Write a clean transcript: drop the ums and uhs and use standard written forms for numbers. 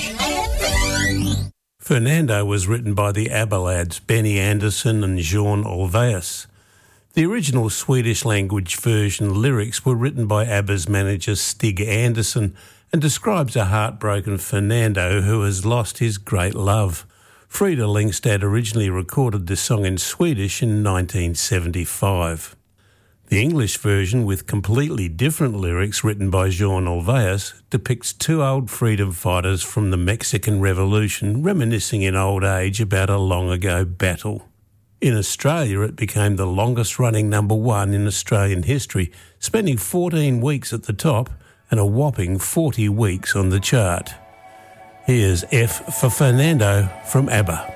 Fernando was written by the ABBA lads Benny Andersson and Björn Ulvaeus. The original Swedish language version lyrics were written by ABBA's manager Stig Andersson and describes a heartbroken Fernando who has lost his great love. Frida Lyngstad originally recorded this song in Swedish in 1975. The English version, with completely different lyrics written by Björn Ulvaeus, depicts two old freedom fighters from the Mexican Revolution reminiscing in old age about a long-ago battle. In Australia, it became the longest-running number one in Australian history, spending 14 weeks at the top and a whopping 40 weeks on the chart. Here's F for Fernando from ABBA.